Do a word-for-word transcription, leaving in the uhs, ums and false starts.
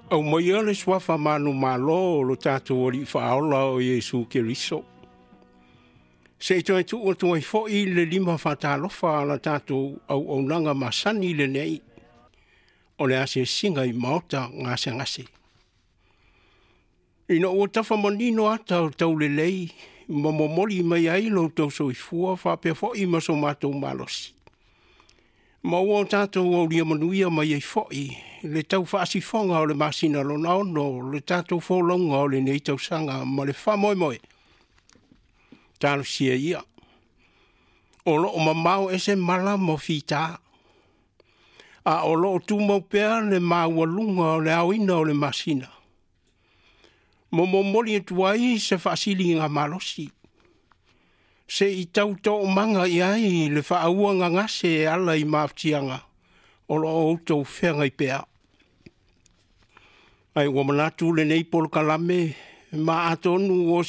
Au mai le swafa manu malo lo tātou ori whaola o Yesu Keriso. Se toi tu o toi fo i le lima whatalofa la tātou au au nanga masani le nei. O le ase singa i maota ngase ngase. Ina o tafa manino ata o tau le lei, mamomoli mai ai lo tau so i fua whapea fo i maso mātou malosi. Ma ua tātou au lia manuia mai ei foi, le tau whaasifonga o le masina lo naono, le tātou wholonga o le nei tau sanga, ma le whamoe moe. Tālo sia ia. O lo o mamau e se mala mo fita. A o lo o tūmau pēr le maua lunga o le awina o le masina. Mo mo moli e tuai se whaasili ngā malosi. Se i tau tō manga i ai le whaauanga ngase e ala i maaftianga o lo o tau whenga i pēr. Ai wamanatu le nei polo kalame ma atonu o